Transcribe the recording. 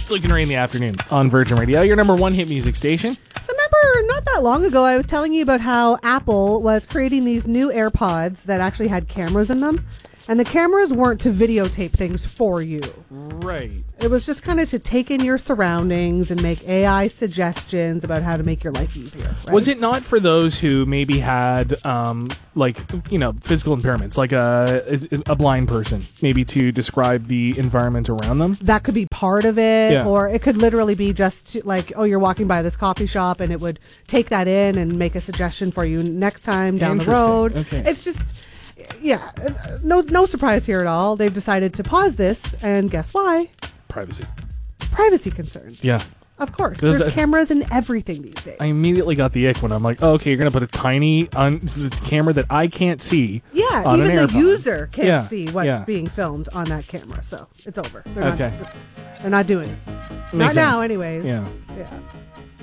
Sleeping Ray in the afternoon on Virgin Radio, your number one hit music station. So remember, not that long ago, I was telling you about how Apple was creating these new AirPods that actually had cameras in them. And the cameras weren't to videotape things for you. Right. It was just kind of to take in your surroundings and make AI suggestions about how to make your life easier. Right? Was it not for those who maybe had, physical impairments, like a blind person, maybe to describe the environment around them? That could be part of it, Yeah. or it could literally be just like, oh, you're walking by this coffee shop, and it would take that in and make a suggestion for you next time down the road. Okay. It's just... Yeah, no surprise here at all. They've decided to pause this, and guess why? Privacy concerns. Yeah. Of course. There's There's cameras in everything these days. I immediately got the ick when I'm like, oh, okay, you're going to put a tiny camera that I can't see on even an the AirPod. user can't Yeah, see what's yeah. being filmed on that camera, so it's over. Okay. They're not doing it. Makes Not now, sense. anyways. Yeah.